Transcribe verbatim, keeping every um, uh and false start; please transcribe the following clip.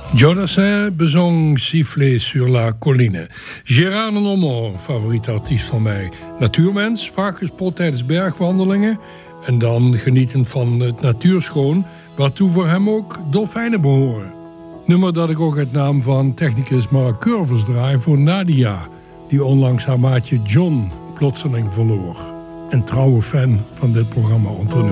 Jodassin bezong Siffler sur la colline. Gérard Normand, favoriete artiest van mij. Natuurmens, vaak gespot tijdens bergwandelingen. En dan genietend van het natuurschoon, waartoe voor hem ook dolfijnen behoren. Nummer dat ik ook uit naam van technicus Mark Curvers draai voor Nadia, die onlangs haar maatje John plotseling verloor. Een trouwe fan van dit programma onder